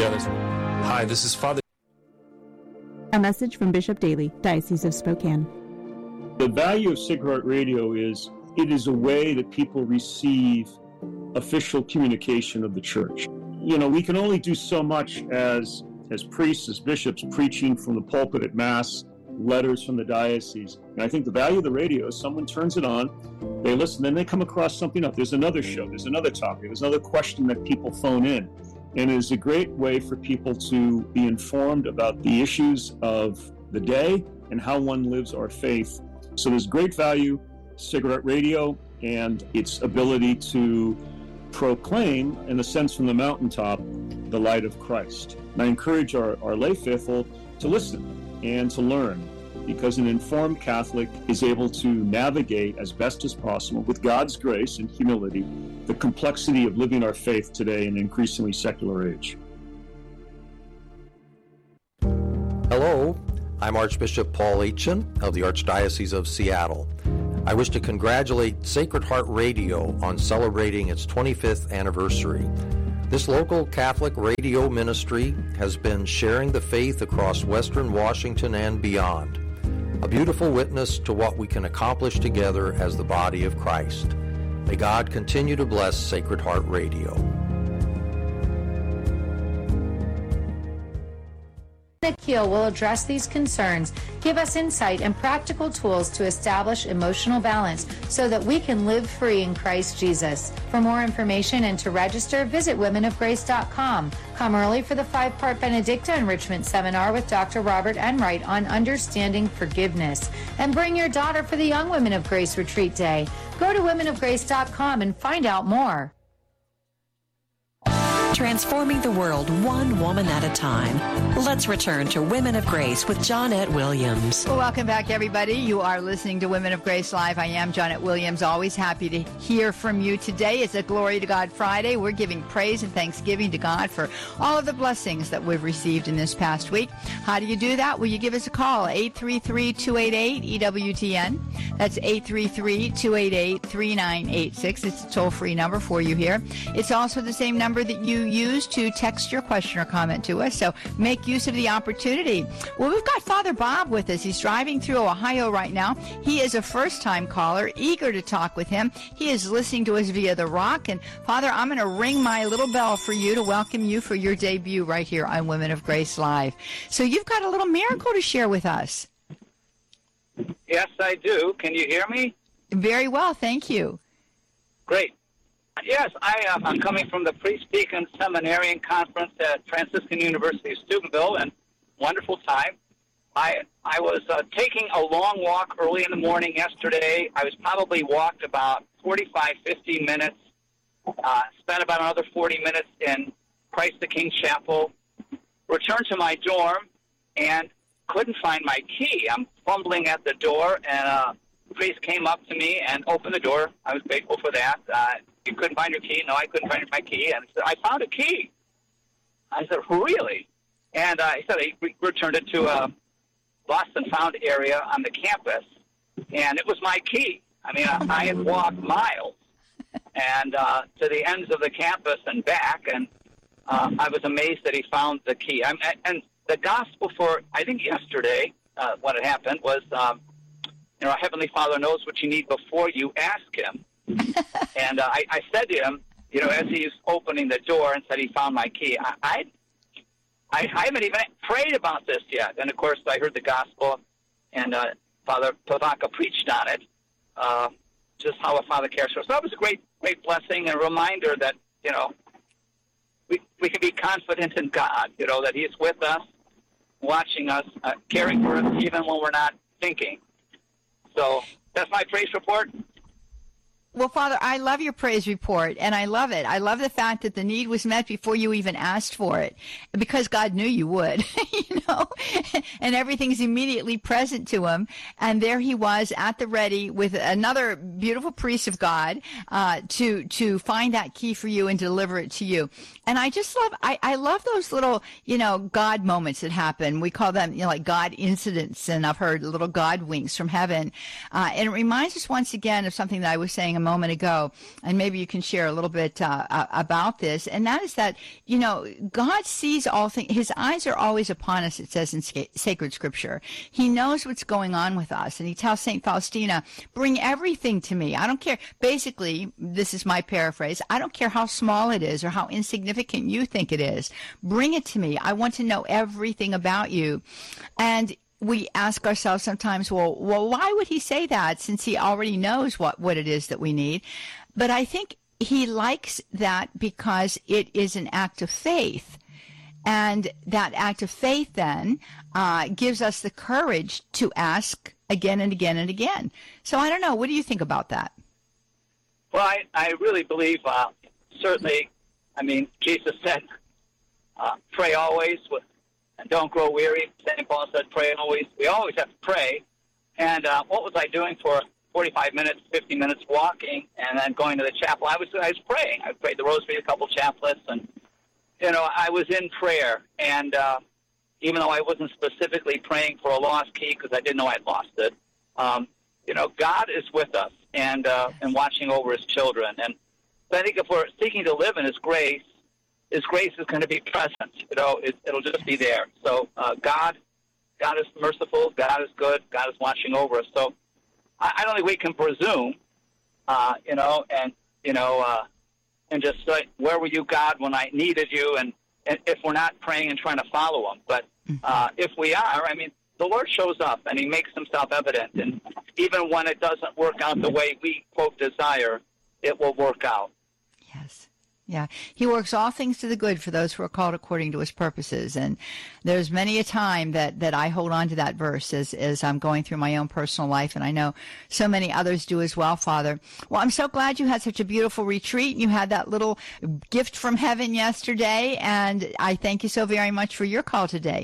Yeah, hi, this is Father. A message from Bishop Daly, Diocese of Spokane. The value of Sacred Heart Radio is it is a way that people receive official communication of the church. You know, we can only do so much as priests, as bishops, preaching from the pulpit at Mass, letters from the diocese. And I think the value of the radio is someone turns it on, they listen, then they come across something else. There's another show, there's another topic, there's another question that people phone in. And it is a great way for people to be informed about the issues of the day and how one lives our faith. So there's great value, Sacred Heart Radio, and its ability to proclaim, in a sense from the mountaintop, the light of Christ. And I encourage our lay faithful to listen and to learn, because an informed Catholic is able to navigate as best as possible, with God's grace and humility, the complexity of living our faith today in an increasingly secular age. Hello, I'm Archbishop Paul Aitchen of the Archdiocese of Seattle. I wish to congratulate Sacred Heart Radio on celebrating its 25th anniversary. This local Catholic radio ministry has been sharing the faith across Western Washington and beyond, a beautiful witness to what we can accomplish together as the body of Christ. May God continue to bless Sacred Heart Radio. Keel will address these concerns, give us insight and practical tools to establish emotional balance so that we can live free in Christ Jesus. For more information and to register, visit womenofgrace.com. Come early for the 5-part Benedicta Enrichment Seminar with Dr. Robert Enright on understanding forgiveness. And bring your daughter for the Young Women of Grace Retreat Day. Go to womenofgrace.com and find out more. Transforming the world one woman at a time. Let's return to Women of Grace with Johnnette Williams. Well, welcome back, everybody. You are listening to Women of Grace Live. I am Johnnette Williams. Always happy to hear from you. Today is a Glory to God Friday. We're giving praise and thanksgiving to God for all of the blessings that we've received in this past week. How do you do that? Will you give us a call? 833-288-EWTN. That's 833-288-3986. It's a toll-free number for you here. It's also the same number that you use to text your question or comment to us, so make use of the opportunity. Well, we've got Father Bob with us. He's driving through Ohio right now. He is a first-time caller, eager to talk with him. He is listening to us via The Rock. And Father, I'm going to ring my little bell for you to welcome you for your debut right here on Women of Grace Live. So you've got a little miracle to share with us. Yes, I do. Can you hear me? Very well, thank you. Great. Yes, I'm coming from the Priest Deacon Seminarian Conference at Franciscan University of Steubenville, and wonderful time. I was taking a long walk early in the morning yesterday. I was probably walked about 45, 50 minutes, spent about another 40 minutes in Christ the King Chapel, returned to my dorm, and couldn't find my key. I'm fumbling at the door, and the priest came up to me and opened the door. I was grateful for that. You couldn't find your key? No, I couldn't find my key. And he said, I found a key. I said, really? And he said he returned it to a lost and found area on the campus, and it was my key. I mean, I had walked miles and to the ends of the campus and back, and I was amazed that he found the key. And the gospel for, I think, yesterday, what had happened was, our Heavenly Father knows what you need before you ask Him. And I said to him, as he was opening the door and said he found my key, I haven't even prayed about this yet. And, of course, I heard the gospel, and Father Pavaka preached on it, just how a father cares for us. So that was a great, great blessing and a reminder that, we can be confident in God, that He is with us, watching us, caring for us, even when we're not thinking. So that's my praise report. Well, Father, I love your praise report, and I love it. I love the fact that the need was met before you even asked for it, because God knew you would, and everything's immediately present to Him. And there He was at the ready with another beautiful priest of God to find that key for you and deliver it to you. And I just love, I love those little, God moments that happen. We call them, like God incidents, and I've heard little God winks from heaven. And it reminds us once again of something that I was saying a a moment ago, and maybe you can share a little bit about this, and that is that, God sees all things. His eyes are always upon us, it says in sacred scripture. He knows what's going on with us, and he tells St. Faustina, bring everything to me. I don't care. Basically, this is my paraphrase, I don't care how small it is or how insignificant you think it is. Bring it to me. I want to know everything about you. And we ask ourselves sometimes, well, why would he say that, since he already knows what it is that we need? But I think he likes that because it is an act of faith. And that act of faith then gives us the courage to ask again and again and again. So I don't know. What do you think about that? Well, I really believe, certainly, Jesus said, pray always and don't grow weary. St. Paul said, pray always. We always have to pray. And what was I doing for 45 minutes, 50 minutes walking, and then going to the chapel? I was praying. I prayed the rosary, a couple chaplets, and, I was in prayer. And even though I wasn't specifically praying for a lost key because I didn't know I'd lost it, God is with us and watching over his children. And I think if we're seeking to live in his grace is going to be present. It'll just be there. So God is merciful. God is good. God is watching over us. So I don't think we can presume, and just say, where were you, God, when I needed you? And if we're not praying and trying to follow him. But if we are, the Lord shows up and he makes himself evident. And even when it doesn't work out the way we, quote, desire, it will work out. Yes. Yeah, he works all things to the good for those who are called according to his purposes. And there's many a time that I hold on to that verse as I'm going through my own personal life. And I know so many others do as well, Father. Well, I'm so glad you had such a beautiful retreat. You had that little gift from heaven yesterday. And I thank you so very much for your call today.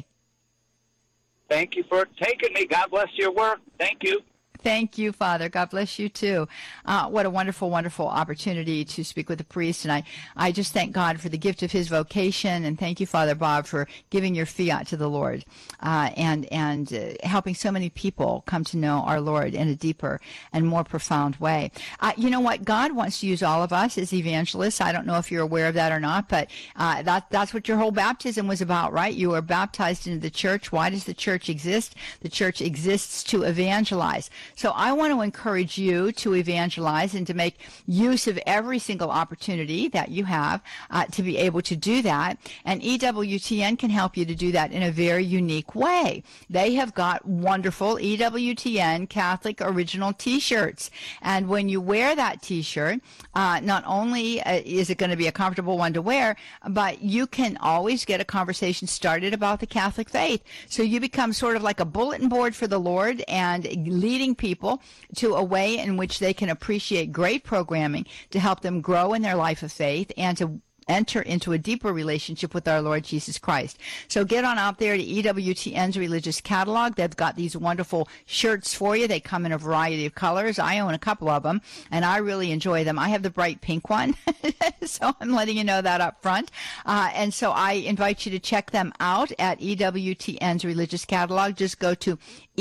Thank you for taking me. God bless your work. Thank you. Thank you, Father. God bless you, too. What a wonderful, wonderful opportunity to speak with a priest. And I just thank God for the gift of his vocation. And thank you, Father Bob, for giving your fiat to the Lord and helping so many people come to know our Lord in a deeper and more profound way. You know what? God wants to use all of us as evangelists. I don't know if you're aware of that or not, but that's what your whole baptism was about, right? You were baptized into the church. Why does the church exist? The church exists to evangelize. So I want to encourage you to evangelize and to make use of every single opportunity that you have to be able to do that. And EWTN can help you to do that in a very unique way. They have got wonderful EWTN Catholic Original T-shirts. And when you wear that T-shirt, not only is it going to be a comfortable one to wear, but you can always get a conversation started about the Catholic faith. So you become sort of like a bulletin board for the Lord and leading people to a way in which they can appreciate great programming to help them grow in their life of faith and to enter into a deeper relationship with our Lord Jesus Christ. So get on out there to EWTN's religious catalog. They've got these wonderful shirts for you. They come in a variety of colors. I own a couple of them, and I really enjoy them. I have the bright pink one, so I'm letting you know that up front. And so I invite you to check them out at EWTN's religious catalog. Just go to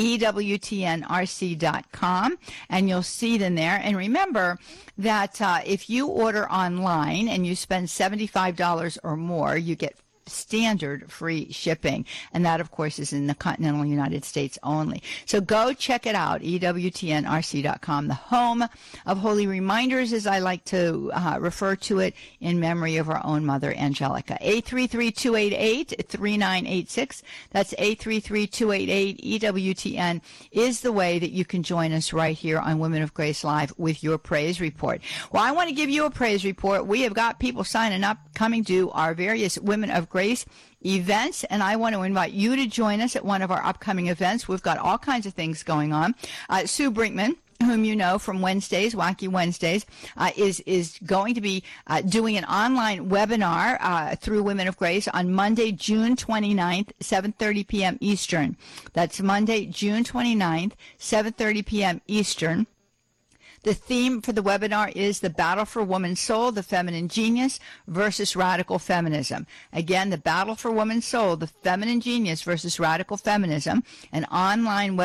EWTNRC.com, and you'll see them there. And remember that if you order online and you spend $75 or more, you get standard free shipping. And that, of course, is in the continental United States only. So go check it out, EWTNRC.com, the home of holy reminders, as I like to refer to it, in memory of our own Mother Angelica. 833-288-3986. That's 833-288-EWTN is the way that you can join us right here on Women of Grace Live with your praise report. Well, I want to give you a praise report. We have got people signing up, coming to our various Women of Grace events, and I want to invite you to join us at one of our upcoming events. We've got all kinds of things going on. Sue Brinkman, whom you know from Wednesdays, Wacky Wednesdays, is going to be doing an online webinar through Women of Grace on Monday, June 29th, 7:30 p.m. Eastern. That's Monday, June 29th, 7:30 p.m. Eastern. The theme for the webinar is the battle for woman's soul, the feminine genius versus radical feminism. Again, the battle for woman's soul, the feminine genius versus radical feminism, an online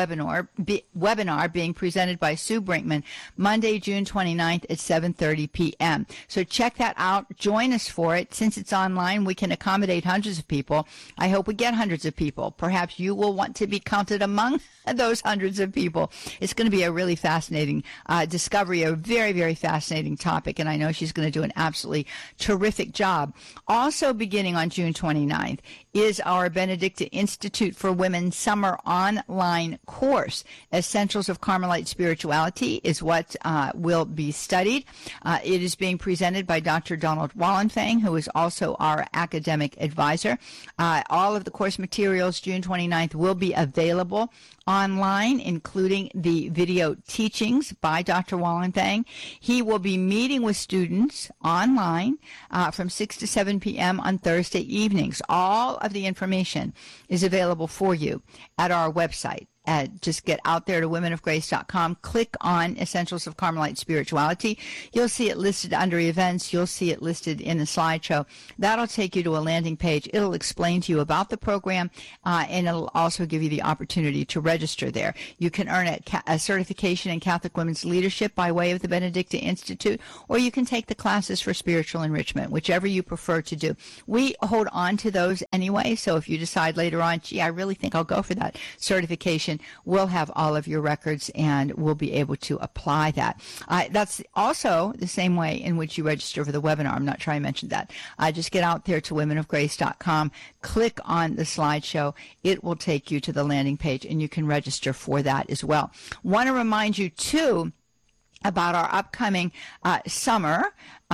webinar being presented by Sue Brinkman, Monday, June 29th at 7:30 p.m. So check that out. Join us for it. Since it's online, we can accommodate hundreds of people. I hope we get hundreds of people. Perhaps you will want to be counted among those hundreds of people. It's going to be a really fascinating discovery, a very, very fascinating topic, and I know she's going to do an absolutely terrific job. Also beginning on June 29th is our Benedicta Institute for Women Summer Online course. Essentials of Carmelite Spirituality is what will be studied. It is being presented by Dr. Donald Wallenfang, who is also our academic advisor. All of the course materials, June 29th, will be available online, including the video teachings by Dr. Wallenfang. He will be meeting with students online from 6 to 7 p.m. on Thursday evenings. All of the information is available for you at our website. Just get out there to womenofgrace.com, click on Essentials of Carmelite Spirituality. You'll see it listed under events. You'll see it listed in the slideshow. That'll take you to a landing page. It'll explain to you about the program, and it'll also give you the opportunity to register there. You can earn a certification in Catholic Women's Leadership by way of the Benedicta Institute, or you can take the classes for spiritual enrichment, whichever you prefer to do. We hold on to those anyway, so if you decide later on, gee, I really think I'll go for that certification, we'll have all of your records and we'll be able to apply that. That's also the same way in which you register for the webinar. I'm not sure I mentioned that. Just get out there to womenofgrace.com, click on the slideshow. It will take you to the landing page and you can register for that as well. Want to remind you too about our upcoming summer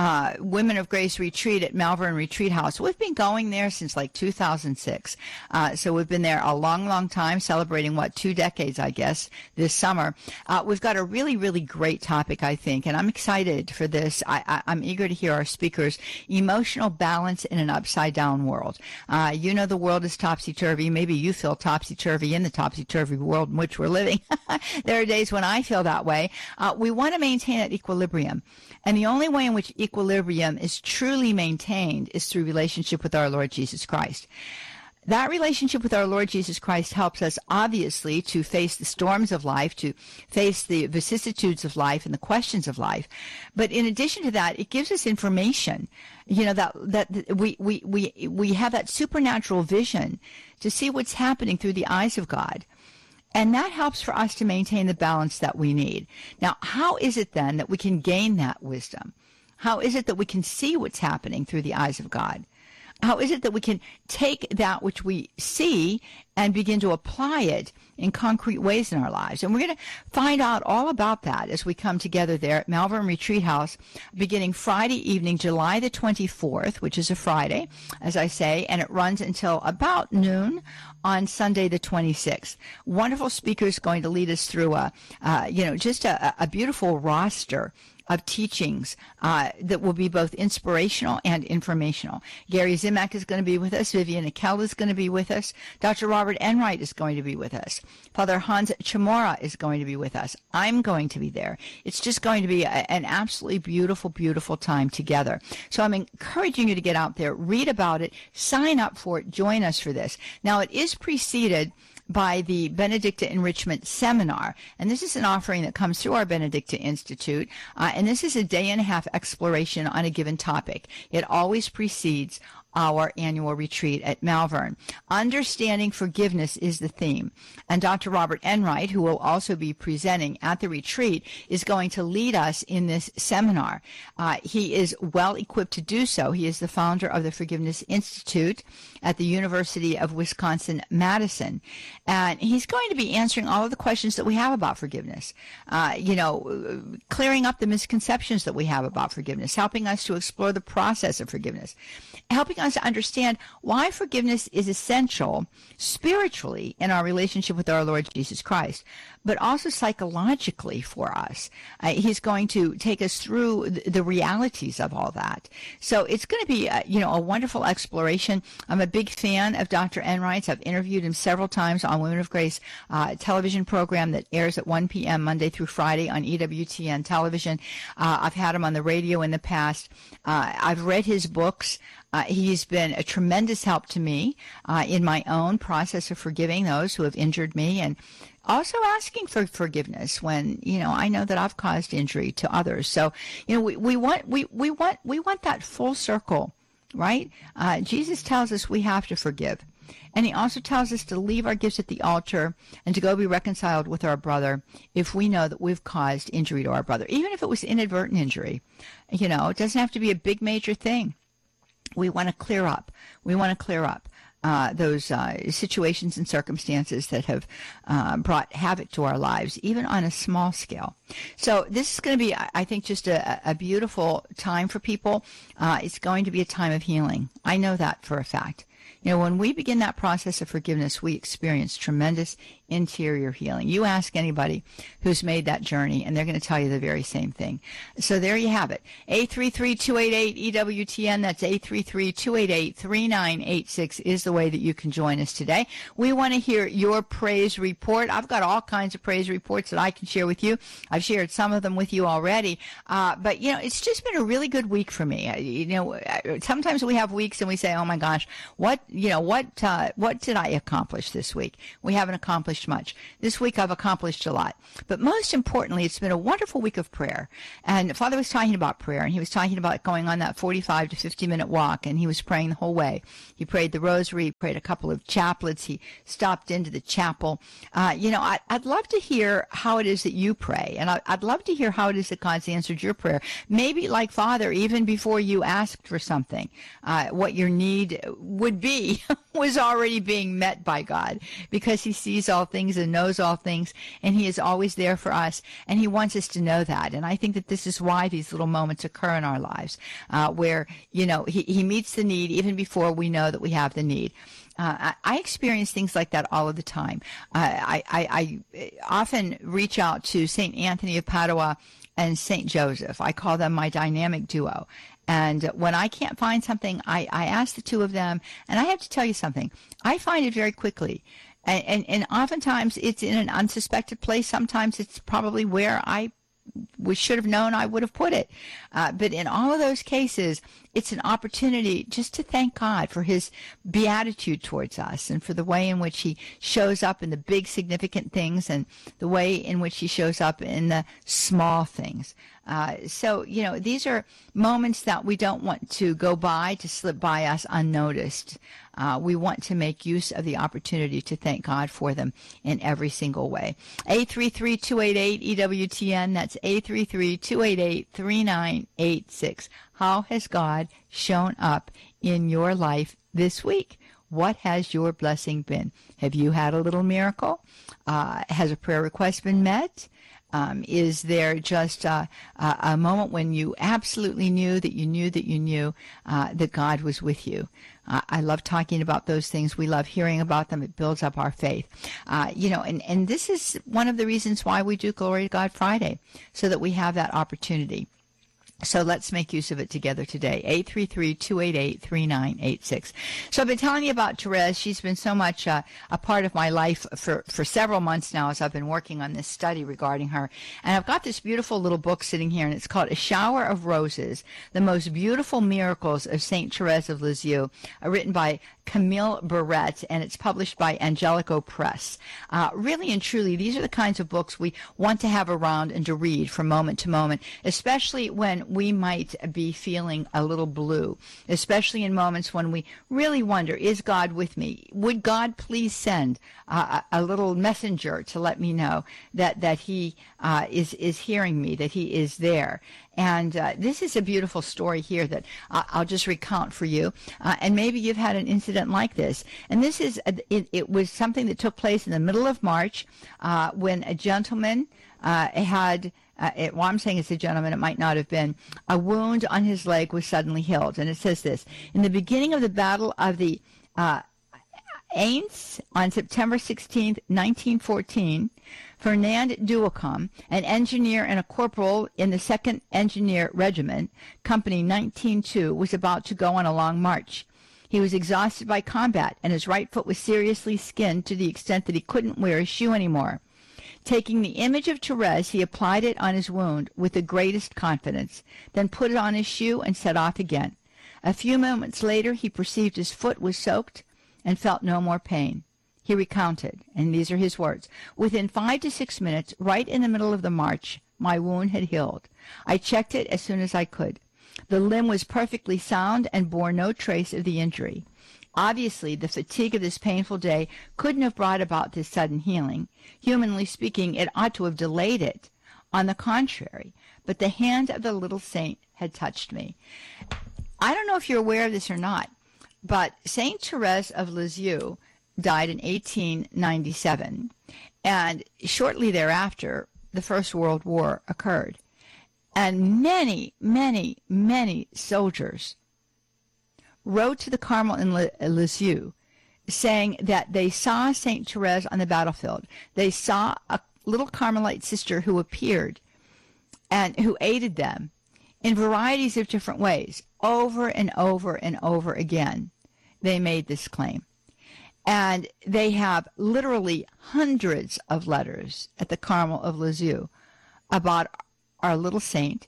Women of Grace retreat at Malvern Retreat House. We've been going there since like 2006. So we've been there a long, long time, celebrating, 2 decades, I guess, this summer. We've got a really, really great topic, I think, and I'm excited for this. I'm eager to hear our speakers. Emotional balance in an upside-down world. You know the world is topsy-turvy. Maybe you feel topsy-turvy in the topsy-turvy world in which we're living. There are days when I feel that way. We want to maintain that equilibrium. And the only way in which equilibrium is truly maintained is through relationship with our Lord Jesus Christ. That relationship with our Lord Jesus Christ helps us, obviously, to face the storms of life, to face the vicissitudes of life and the questions of life. But in addition to that, it gives us information, that we have that supernatural vision to see what's happening through the eyes of God. And that helps for us to maintain the balance that we need. Now, how is it then that we can gain that wisdom? How is it that we can see what's happening through the eyes of God? How is it that we can take that which we see and begin to apply it in concrete ways in our lives? And we're going to find out all about that as we come together there at Malvern Retreat House beginning Friday evening, July the 24th, which is a Friday, as I say, and it runs until about noon on Sunday the 26th. Wonderful speakers going to lead us through just a beautiful roster of teachings that will be both inspirational and informational. Gary Zimak is going to be with us. Vivian Akel is going to be with us. Dr. Robert Enright is going to be with us. Father Hans Chamora is going to be with us. I'm going to be there. It's just going to be an absolutely beautiful, beautiful time together. So I'm encouraging you to get out there, read about it, sign up for it, join us for this. Now, it is preceded by the Benedicta Enrichment Seminar. And this is an offering that comes through our Benedicta Institute. And this is a day-and-a-half exploration on a given topic. It always precedes our annual retreat at Malvern. Understanding forgiveness is the theme. And Dr. Robert Enright, who will also be presenting at the retreat, is going to lead us in this seminar. He is well equipped to do so. He is the founder of the Forgiveness Institute at the University of Wisconsin-Madison. And he's going to be answering all of the questions that we have about forgiveness, clearing up the misconceptions that we have about forgiveness, helping us to explore the process of forgiveness, helping us to understand why forgiveness is essential spiritually in our relationship with our Lord Jesus Christ, but also psychologically for us. He's going to take us through the realities of all that. So it's going to be, a wonderful exploration. I'm a big fan of Dr. Enright. I've interviewed him several times on Women of Grace television program that airs at 1 p.m. Monday through Friday on EWTN television. I've had him on the radio in the past. I've read his books. He's been a tremendous help to me in my own process of forgiving those who have injured me, and also asking for forgiveness when, I know that I've caused injury to others. So, we want that full circle, right? Jesus tells us we have to forgive. And he also tells us to leave our gifts at the altar and to go be reconciled with our brother if we know that we've caused injury to our brother, even if it was inadvertent injury. It doesn't have to be a big major thing. We want to clear up. Those situations and circumstances that have brought havoc to our lives, even on a small scale. So this is going to be, I think, just a beautiful time for people. It's going to be a time of healing. I know that for a fact. When we begin that process of forgiveness, we experience tremendous interior healing. You ask anybody who's made that journey, and they're going to tell you the very same thing. So there you have it. 833-288-EWTN. That's 833-288-3986 is the way that you can join us today. We want to hear your praise report. I've got all kinds of praise reports that I can share with you. I've shared some of them with you already. But, it's just been a really good week for me. Sometimes we have weeks and we say, oh, my gosh, what did I accomplish this week? We haven't accomplished much. This week I've accomplished a lot. But most importantly, it's been a wonderful week of prayer. And Father was talking about prayer, and he was talking about going on that 45 to 50-minute walk, and he was praying the whole way. He prayed the rosary, he prayed a couple of chaplets, he stopped into the chapel. I'd love to hear how it is that you pray, and I'd love to hear how it is that God's answered your prayer. Maybe like Father, even before you asked for something, what your need would be was already being met by God, because he sees all things and knows all things, and he is always there for us, and he wants us to know that. And I think that this is why these little moments occur in our lives, where, he meets the need even before we know that we have the need. I experience things like that all of the time. I often reach out to St. Anthony of Padua and St. Joseph. I call them my dynamic duo. And when I can't find something, I ask the two of them, and I have to tell you something. I find it very quickly. And oftentimes it's in an unsuspected place. Sometimes it's probably where I should have known I would have put it. But in all of those cases, it's an opportunity just to thank God for his beatitude towards us, and for the way in which he shows up in the big significant things, and the way in which he shows up in the small things. So, these are moments that we don't want to go by, to slip by us unnoticed. We want to make use of the opportunity to thank God for them in every single way. 833-288-EWTN. That's 833-288-3986. How has God shown up in your life this week? What has your blessing been? Have you had a little miracle? Has a prayer request been met? Is there just a moment when you absolutely knew that you knew that you knew that God was with you? I love talking about those things. We love hearing about them. It builds up our faith. And this is one of the reasons why we do Glory to God Friday, so that we have that opportunity. So let's make use of it together today. 833-288-3986. So I've been telling you about Therese. She's been so much a part of my life for several months now, as I've been working on this study regarding her. And I've got this beautiful little book sitting here, and it's called A Shower of Roses, The Most Beautiful Miracles of St. Therese of Lisieux, written by Camille Barrett, and it's published by Angelico Press. Really and truly, these are the kinds of books we want to have around and to read from moment to moment, especially when we might be feeling a little blue, especially in moments when we really wonder, is God with me? Would God please send a little messenger to let me know that he is hearing me, that he is there? And this is a beautiful story here that I'll just recount for you. And maybe you've had an incident like this. And this is, it was something that took place in the middle of March when a gentleman had, well, I'm saying it's a gentleman, it might not have been, a wound on his leg was suddenly healed. And it says this: in the beginning of the battle of the Ains, on September 16, 1914, Fernand Duocom, an engineer and a corporal in the 2nd Engineer Regiment, Company 19-2, was about to go on a long march. He was exhausted by combat, and his right foot was seriously skinned to the extent that he couldn't wear his shoe anymore. Taking the image of Therese, he applied it on his wound with the greatest confidence, then put it on his shoe and set off again. A few moments later, he perceived his foot was soaked and felt no more pain. He recounted, and these are his words, "Within 5 to 6 minutes, right in the middle of the march, my wound had healed. I checked it as soon as I could. The limb was perfectly sound and bore no trace of the injury. Obviously, the fatigue of this painful day couldn't have brought about this sudden healing. Humanly speaking, it ought to have delayed it. On the contrary, but the hand of the little saint had touched me." I don't know if you're aware of this or not, but Saint Therese of Lisieux died in 1897, and shortly thereafter, the First World War occurred. And many, many, many soldiers wrote to the Carmel in Lisieux saying that they saw Saint Therese on the battlefield. They saw a little Carmelite sister who appeared and who aided them in varieties of different ways. Over and over and over again, they made this claim. And they have literally hundreds of letters at the Carmel of Lisieux about our little saint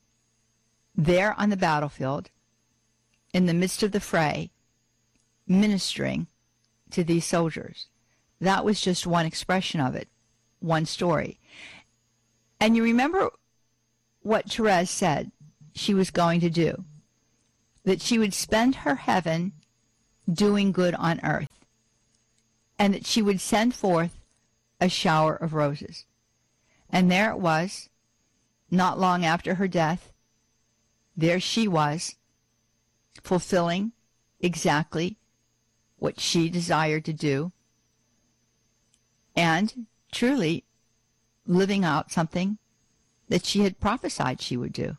there on the battlefield in the midst of the fray, ministering to these soldiers. That was just one expression of it, one story. And you remember what Therese said she was going to do, that she would spend her heaven doing good on earth, and that she would send forth a shower of roses. And there it was, not long after her death, there she was, fulfilling exactly what she desired to do, and truly living out something that she had prophesied she would do.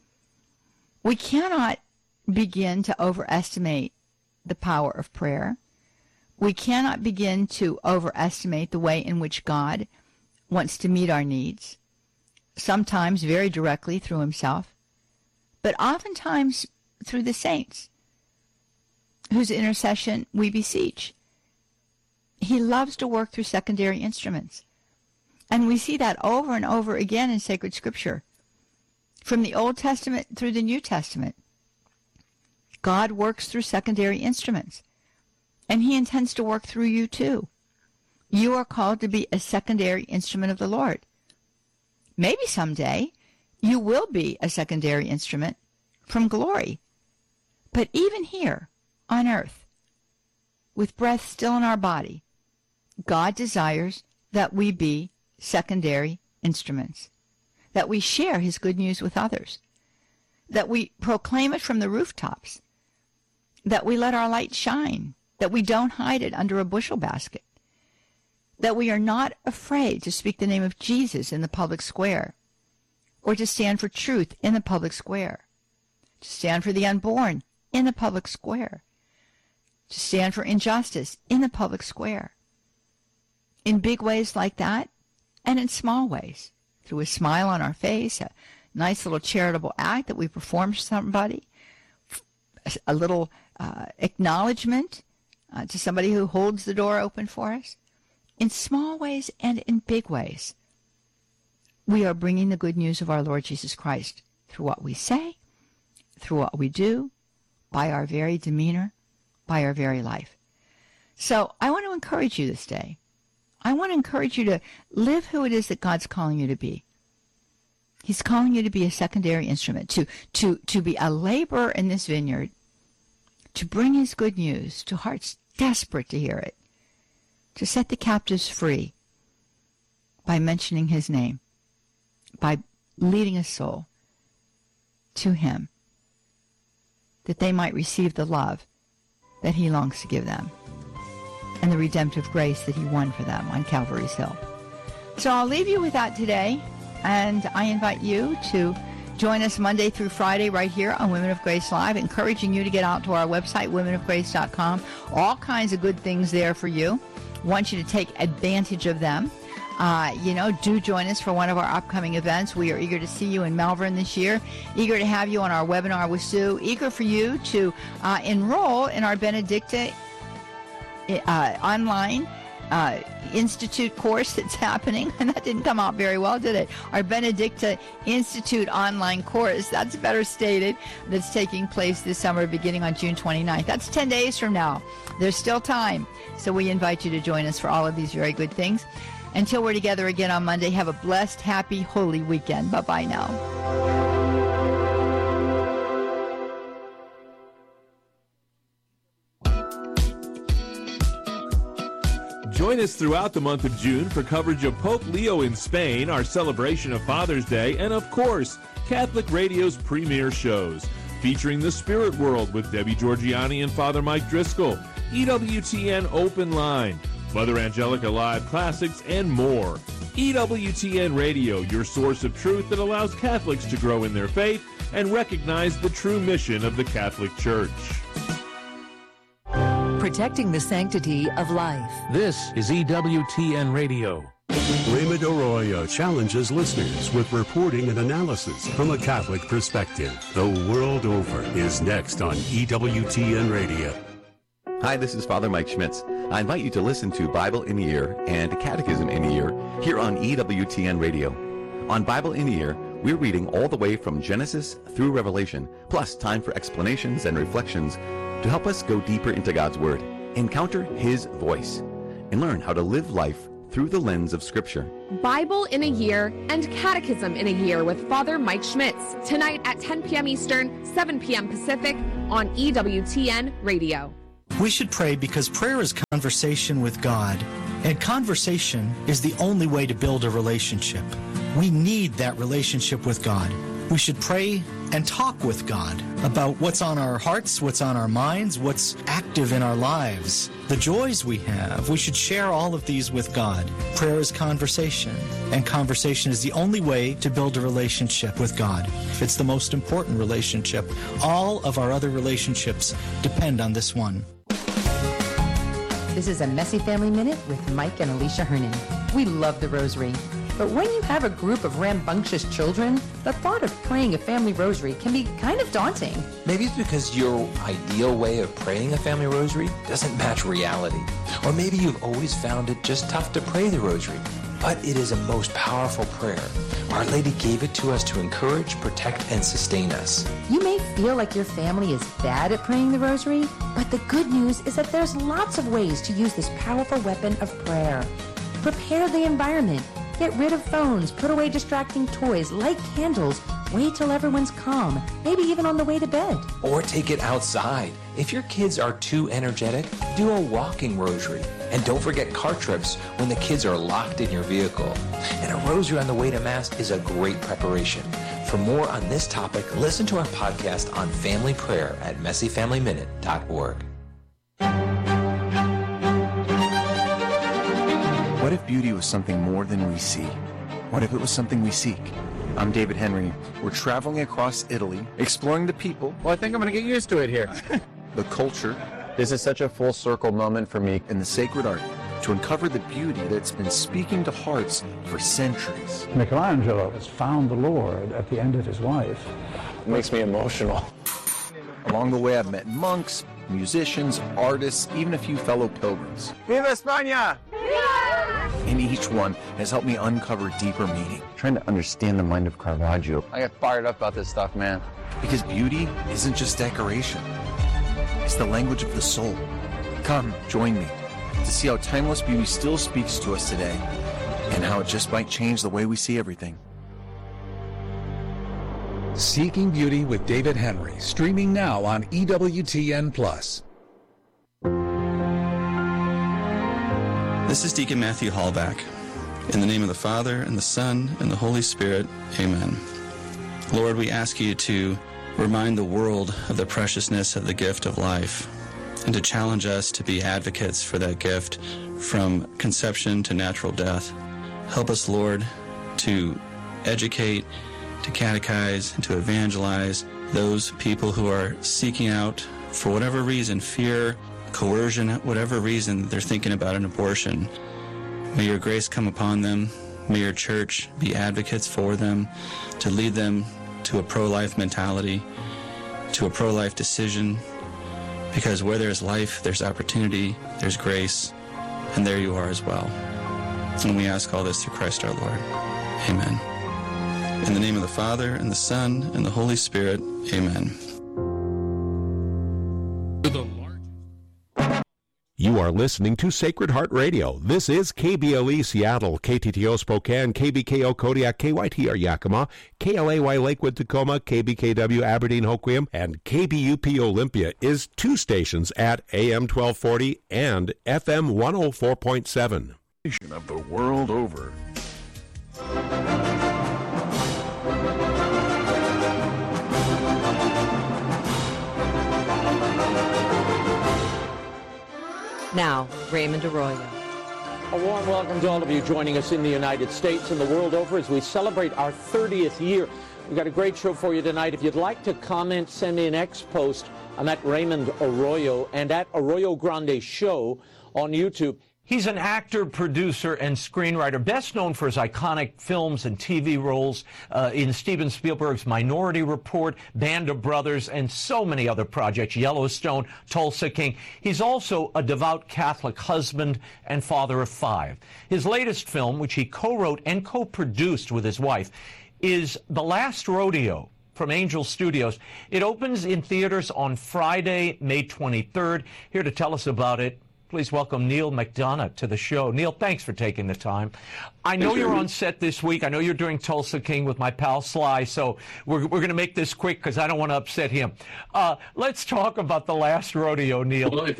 We cannot begin to overestimate the power of prayer. We cannot begin to overestimate the way in which God wants to meet our needs, sometimes very directly through himself, but oftentimes through the saints whose intercession we beseech. He loves to work through secondary instruments. And we see that over and over again in sacred scripture, from the Old Testament through the New Testament. God works through secondary instruments, and he intends to work through you too. You are called to be a secondary instrument of the Lord. Maybe someday you will be a secondary instrument from glory. But even here on earth, with breath still in our body, God desires that we be secondary instruments, that we share his good news with others, that we proclaim it from the rooftops, that we let our light shine, that we don't hide it under a bushel basket, that we are not afraid to speak the name of Jesus in the public square, or to stand for truth in the public square, to stand for the unborn in the public square, to stand for injustice in the public square. In big ways like that, and in small ways, through a smile on our face, a nice little charitable act that we perform for somebody, a little acknowledgement to somebody who holds the door open for us. In small ways and in big ways, we are bringing the good news of our Lord Jesus Christ through what we say, through what we do, by our very demeanor, by our very life. So I want to encourage you this day. I want to encourage you to live who it is that God's calling you to be. He's calling you to be a secondary instrument, to be a laborer in this vineyard, to bring his good news to hearts desperate to hear it, to set the captives free by mentioning his name, by leading a soul to him, that they might receive the love that he longs to give them and the redemptive grace that he won for them on Calvary's Hill. So I'll leave you with that today, and I invite you to Join us Monday through Friday right here on Women of Grace Live, encouraging you to get out to our website, womenofgrace.com. All kinds of good things there for you. Want you to take advantage of them. Do join us for one of our upcoming events. We are eager to see you in Malvern this year, eager to have you on our webinar with Sue, eager for you to enroll in our Benedicta online Institute course that's happening. And that didn't come out very well, did it? Our Benedicta Institute online course, that's better stated, that's taking place this summer beginning on June 29th. That's 10 days from now. There's still time. So we invite you to join us for all of these very good things. Until we're together again on Monday, have a blessed, happy, holy weekend. Bye-bye now. Join us throughout the month of June for coverage of Pope Leo in Spain, our celebration of Father's Day, and of course, Catholic Radio's premier shows, featuring The Spirit World with Debbie Georgiani and Father Mike Driscoll, EWTN Open Line, Mother Angelica Live Classics, and more. EWTN Radio, your source of truth that allows Catholics to grow in their faith and recognize the true mission of the Catholic Church. Protecting the sanctity of life. This is EWTN Radio. Raymond Arroyo challenges listeners with reporting and analysis from a Catholic perspective. The world over is next on EWTN Radio. Hi, this is Father Mike Schmitz. I invite you to listen to Bible in a Year and Catechism in a Year here on EWTN Radio. On Bible in a Year, we're reading all the way from Genesis through Revelation, plus time for explanations and reflections to help us go deeper into God's Word, encounter His voice, and learn how to live life through the lens of Scripture. Bible in a Year and Catechism in a Year with Father Mike Schmitz, tonight at 10 p.m. Eastern, 7 p.m. Pacific on EWTN Radio. We should pray because prayer is conversation with God, and conversation is the only way to build a relationship. We need that relationship with God. We should pray and talk with God about what's on our hearts, what's on our minds, what's active in our lives, the joys we have. We should share all of these with God. Prayer is conversation, and conversation is the only way to build a relationship with God. It's the most important relationship. All of our other relationships depend on this one. This is a Messy Family Minute with Mike and Alicia Hernan. We love the rosary. But when you have a group of rambunctious children, the thought of praying a family rosary can be kind of daunting. Maybe it's because your ideal way of praying a family rosary doesn't match reality. Or maybe you've always found it just tough to pray the rosary. But it is a most powerful prayer. Our Lady gave it to us to encourage, protect, and sustain us. You may feel like your family is bad at praying the rosary, but the good news is that there's lots of ways to use this powerful weapon of prayer. Prepare the environment. Get rid of phones, put away distracting toys, light candles, wait till everyone's calm, maybe even on the way to bed. Or take it outside. If your kids are too energetic, do a walking rosary. And don't forget car trips when the kids are locked in your vehicle. And a rosary on the way to Mass is a great preparation. For more on this topic, listen to our podcast on family prayer at messyfamilyminute.org. What if beauty was something more than we see? What if it was something we seek? I'm David Henry. We're traveling across Italy, exploring the people. Well, I think I'm going to get used to it here. The culture. This is such a full circle moment for me. And the sacred art to uncover the beauty that's been speaking to hearts for centuries. Michelangelo has found the Lord at the end of his life. It makes me emotional. Along the way, I've met monks, musicians, artists, even a few fellow pilgrims. Viva España! And each one has helped me uncover deeper meaning. Trying to understand the mind of Caravaggio. I get fired up about this stuff, man. Because beauty isn't just decoration. It's the language of the soul. Come, join me to see how timeless beauty still speaks to us today and how it just might change the way we see everything. Seeking Beauty with David Henry, streaming now on EWTN+. This is Deacon Matthew Hallback. In the name of the Father, and the Son, and the Holy Spirit, amen. Lord, we ask you to remind the world of the preciousness of the gift of life, and to challenge us to be advocates for that gift from conception to natural death. Help us, Lord, to educate to catechize, and to evangelize those people who are seeking out, for whatever reason, fear, coercion, whatever reason they're thinking about an abortion. May your grace come upon them. May your church be advocates for them, to lead them to a pro-life mentality, to a pro-life decision, because where there's life, there's opportunity, there's grace, and there you are as well. And we ask all this through Christ our Lord. Amen. In the name of the Father, and the Son, and the Holy Spirit. Amen. You are listening to Sacred Heart Radio. This is KBLE Seattle, KTTO Spokane, KBKO Kodiak, KYTR Yakima, KLAY Lakewood Tacoma, KBKW Aberdeen Hoquiam, and KBUP Olympia is 2 stations at AM 1240 and FM 104.7. Of the world over. Now, Raymond Arroyo. A warm welcome to all of you joining us in the United States and the world over as we celebrate our 30th year. We've got a great show for you tonight. If you'd like to comment, send me an X post. I'm at Raymond Arroyo and at Arroyo Grande Show on YouTube. He's an actor, producer, and screenwriter, best known for his iconic films and TV roles in Steven Spielberg's Minority Report, Band of Brothers, and so many other projects, Yellowstone, Tulsa King. He's also a devout Catholic husband and father of 5. His latest film, which he co-wrote and co-produced with his wife, is The Last Rodeo from Angel Studios. It opens in theaters on Friday, May 23rd. Here to tell us about it, please welcome Neil McDonough to the show. Neil, thanks for taking the time. I know you're on set this week. I know you're doing Tulsa King with my pal Sly, so we're going to make this quick because I don't want to upset him. Let's talk about The Last Rodeo, Neil. Well,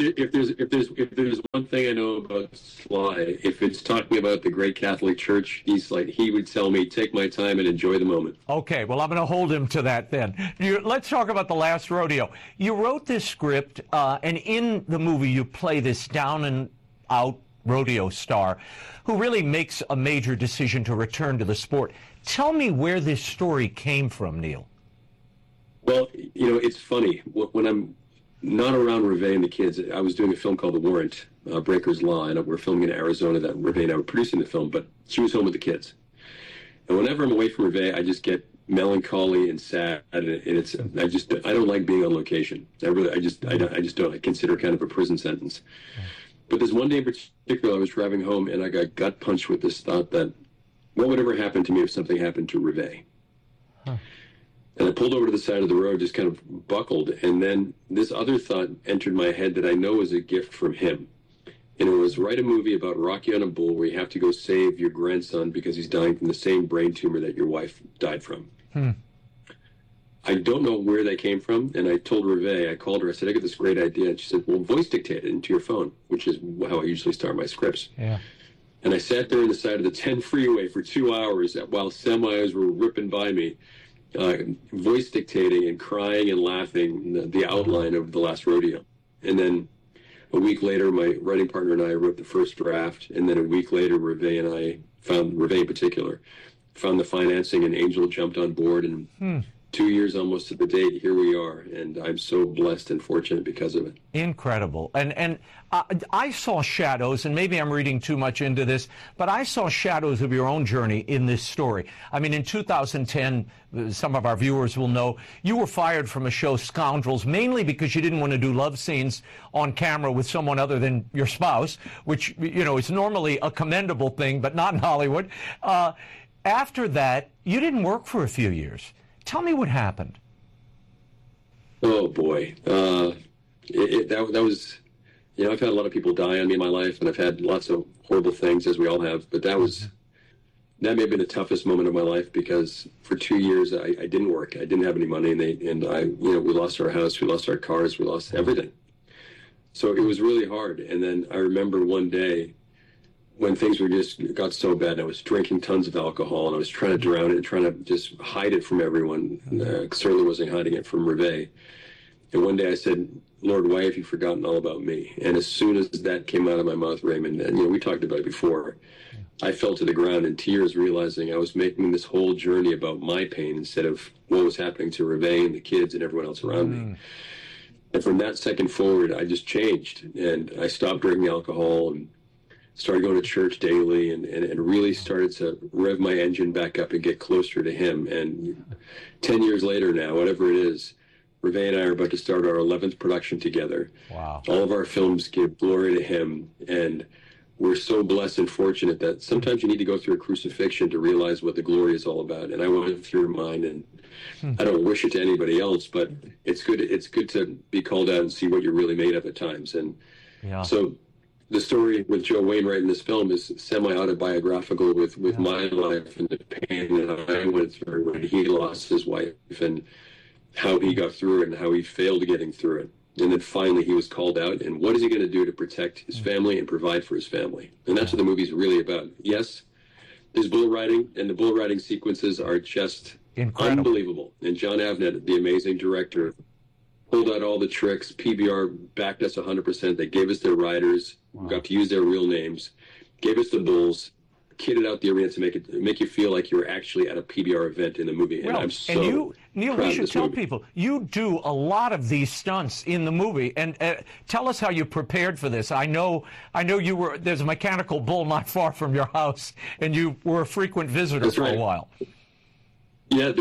if there's one thing I know about Sly, if it's talking about the great Catholic Church, he would tell me, take my time and enjoy the moment. Okay, well, I'm going to hold him to that then. Let's talk about The Last Rodeo. You wrote this script, and in the movie you play this down-and-out rodeo star who really makes a major decision to return to the sport. Tell me where this story came from, Neil. Well, it's funny. When I'm not around Reve and the kids, I was doing a film called The Warrant, Breaker's Law, and we're filming in Arizona. That Reve and I were producing the film, but she was home with the kids. And whenever I'm away from Reve, I just get melancholy and sad, and I don't like being on location. I just don't. I consider it kind of a prison sentence. But this one day in particular, I was driving home and I got gut punched with this thought that what would ever happen to me if something happened to Reve? Huh. And I pulled over to the side of the road, just kind of buckled, and then this other thought entered my head that I know is a gift from him. And it was write a movie about Rocky on a Bull where you have to go save your grandson because he's dying from the same brain tumor that your wife died from. I don't know where that came from, and I told Reve, I called her, I said, I got this great idea. And she said, well, voice dictate it into your phone, which is how I usually start my scripts. Yeah. And I sat there on the side of the 10 freeway for 2 hours while semis were ripping by me, voice dictating and crying and laughing the outline of The Last Rodeo. And then a week later, my writing partner and I wrote the first draft, and then a week later, Reve and I Reve in particular, found the financing, and Angel jumped on board, and 2 years almost to the date, here we are, and I'm so blessed and fortunate because of it. Incredible. And I saw shadows, and maybe I'm reading too much into this, but I saw shadows of your own journey in this story. I mean, in 2010, some of our viewers will know, you were fired from a show, Scoundrels, mainly because you didn't want to do love scenes on camera with someone other than your spouse, which, is normally a commendable thing, but not in Hollywood. After that, you didn't work for a few years. Tell me what happened. Oh, boy. That was, I've had a lot of people die on me in my life, and I've had lots of horrible things, as we all have, but that may have been the toughest moment of my life, because for 2 years I didn't work. I didn't have any money, we lost our house, we lost our cars, we lost everything. So it was really hard. And then I remember one day when things got so bad, I was drinking tons of alcohol, and I was trying to drown it and trying to just hide it from everyone. Certainly wasn't hiding it from Reve. And one day I said, Lord, why have you forgotten all about me? And as soon as that came out of my mouth, Raymond, and we talked about it before, I fell to the ground in tears, realizing I was making this whole journey about my pain instead of what was happening to Reve and the kids and everyone else around me. And from that second forward, I just changed, and I stopped drinking alcohol and started going to church daily, and really started to rev my engine back up and get closer to him. And 10 years later now, whatever it is, Reve and I are about to start our 11th production together. Wow. All of our films give glory to him, and we're so blessed and fortunate that sometimes you need to go through a crucifixion to realize what the glory is all about. And I went through mine, and I don't wish it to anybody else, but it's good to be called out and see what you're really made of at times. And so the story with Joe Wainwright in this film is semi-autobiographical with my life and the pain that I went through when he lost his wife, and how he got through it and how he failed getting through it. And then finally he was called out, and what is he going to do to protect his family and provide for his family? And that's what the movie's really about. Yes, there's bull riding, and the bull riding sequences are just unbelievable. And John Avnet, the amazing director, pulled out all the tricks. PBR backed us 100%. They gave us their riders. We got to use their real names. Gave us the bulls. Kitted out the arena to make you feel like you were actually at a PBR event in the movie. And I'm so and you, Neil, proud we of should this tell movie. people, you do a lot of these stunts in the movie. And tell us how you prepared for this. I know you were, there's a mechanical bull not far from your house, and you were a frequent visitor for a while. Yeah,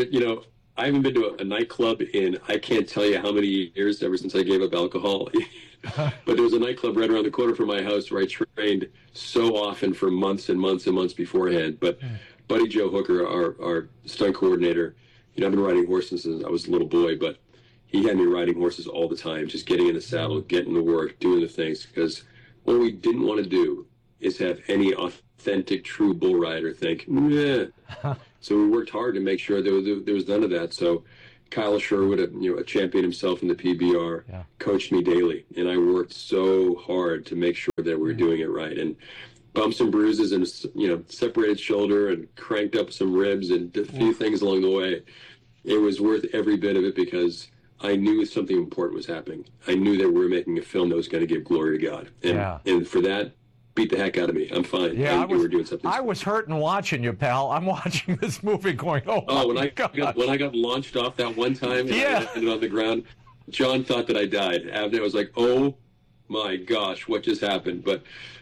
I haven't been to a nightclub in I can't tell you how many years, ever since I gave up alcohol. But there was a nightclub right around the corner from my house where I trained so often for months and months and months beforehand. But Buddy Joe Hooker, our stunt coordinator, I've been riding horses since I was a little boy, but he had me riding horses all the time, just getting in the saddle, getting to work, doing the things. Because what we didn't want to do is have any authentic, true bull rider think, yeah. So we worked hard to make sure there was none of that. So Kyle Sherwood, a champion himself in the PBR, coached me daily, and I worked so hard to make sure that we were doing it right. And bumps and bruises, and separated shoulder, and cranked up some ribs, and a few things along the way. It was worth every bit of it because I knew something important was happening. I knew that we were making a film that was going to give glory to God, and for that, beat the heck out of me. I'm fine. Yeah, I was hurting watching you, pal. I'm watching this movie going, when I got launched off that one time and I landed on the ground, John thought that I died. Avnet was like, oh my gosh, what just happened? But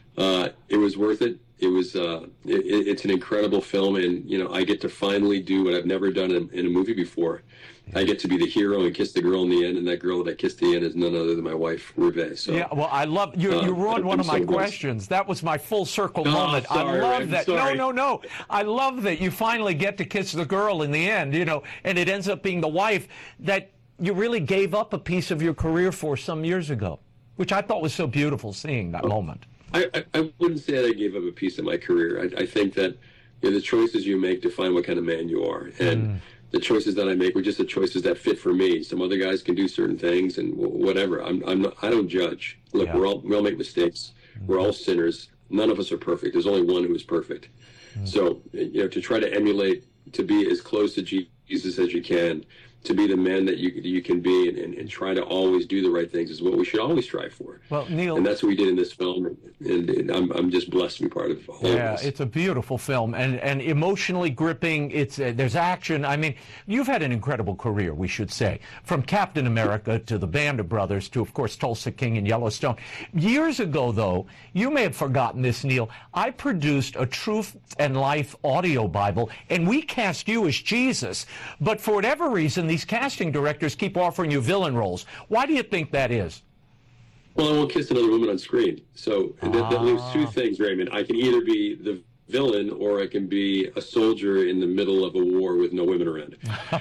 it was worth it. It was it's an incredible film, and I get to finally do what I've never done in a movie before. I get to be the hero and kiss the girl in the end, and that girl that I kissed in the end is none other than my wife, Reve. So, yeah, well, I love you. You ruined one of my questions. That was my full circle moment. Sorry, I love that. sorry. No. I love that you finally get to kiss the girl in the end, and it ends up being the wife that you really gave up a piece of your career for some years ago, which I thought was so beautiful seeing that moment. I wouldn't say that I gave up a piece of my career. I think that the choices you make define what kind of man you are, and the choices that I make were just the choices that fit for me. Some other guys can do certain things and whatever. I don't judge. Look, we all make mistakes. We're all sinners. None of us are perfect. There's only one who is perfect. So to try to emulate, to be as close to Jesus as you can, to be the man that you can be, and try to always do the right things is what we should always strive for. Well, Neil, and that's what we did in this film, and I'm just blessed to be part of all of this. Yeah, it's a beautiful film and emotionally gripping. It's there's action. I mean, you've had an incredible career, we should say, from Captain America to the Band of Brothers to, of course, Tulsa King and Yellowstone. Years ago, though, you may have forgotten this, Neil, I produced a Truth and Life audio Bible, and we cast you as Jesus. But for whatever reason, these casting directors keep offering you villain roles. Why do you think that is? Well, I won't kiss another woman on screen. So that leaves two things, Raymond. I can either be the villain or I can be a soldier in the middle of a war with no women around.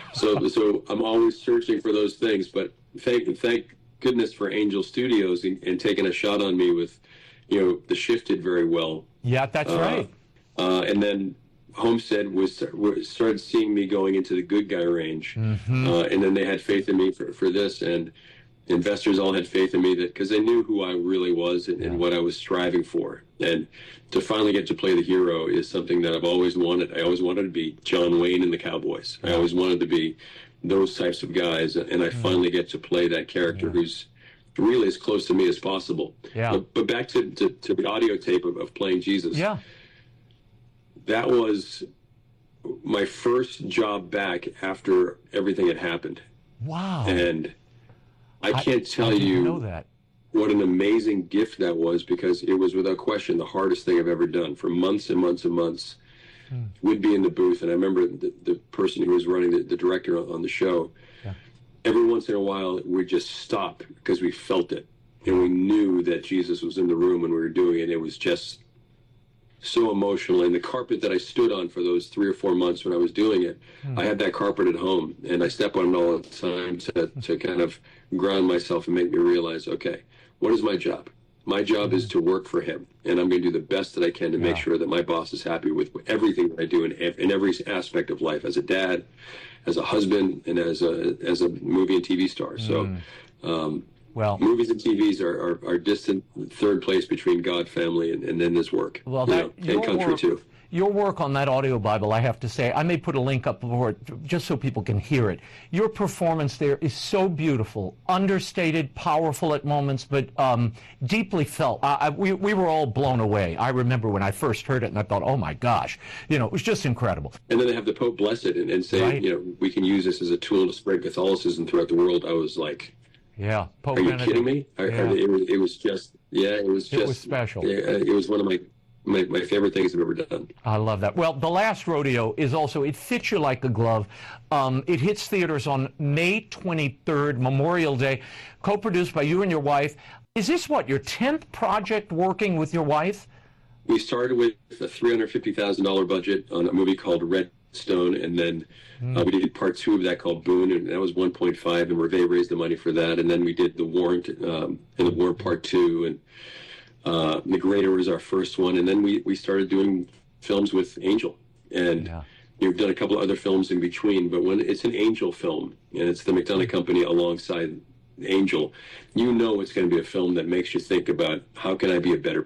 So I'm always searching for those things. But thank goodness for Angel Studios and taking a shot on me with, The Shift did very well. Yeah, that's right. And then Homestead started seeing me going into the good guy range, and then they had faith in me for this, and investors all had faith in me because they knew who I really was and what I was striving for. And to finally get to play the hero is something that I've always wanted. I always wanted to be John Wayne in the Cowboys. I always wanted to be those types of guys, and I finally get to play that character who's really as close to me as possible. Yeah. But back to the audio tape of playing Jesus. Yeah. that was my first job back after everything had happened. Wow. And I can't tell you know that. What an amazing gift that was, because it was without question the hardest thing I've ever done. For months and months and months, we'd be in the booth, and I remember the person who was running, the director on the show, every once in a while we'd just stop because we felt it. And we knew that Jesus was in the room when we were doing it. It was just so emotional. And the carpet that I stood on for those 3 or 4 months when I was doing it, I had that carpet at home, and I step on it all the time to kind of ground myself and make me realize, okay, what is my job? My job is to work for him, and I'm going to do the best that I can to make sure that my boss is happy with everything that I do in every aspect of life, as a dad, as a husband, and as a movie and TV star. So, well, movies and TVs are distant third place between God, family, and then this work. Well, that, and country too. Your work on that audio Bible, I have to say, I may put a link up for it just so people can hear it. Your performance there is so beautiful, understated, powerful at moments, but deeply felt. We were all blown away. I remember when I first heard it, and I thought, oh my gosh, it was just incredible. And then they have the Pope bless it and say, we can use this as a tool to spread Catholicism throughout the world. I was like, yeah, Pope are you Benedict. kidding me? It was just special. It was one of my favorite things I've ever done. I love that. Well, The Last Rodeo is also, it fits you like a glove. It hits theaters on May 23rd, Memorial Day, co-produced by you and your wife. Is this your 10th project working with your wife? We started with a $350,000 budget on a movie called Redstone, and then we did part 2 of that called Boone, and that was 1.5, and Reve raised the money for that. And then we did The Warrant, and The Warrant Part 2, and The Greater was our first one, and then we started doing films with Angel, and we've done a couple of other films in between. But when it's an Angel film, and it's the McDonough Company alongside Angel, it's going to be a film that makes you think about, how can I be a better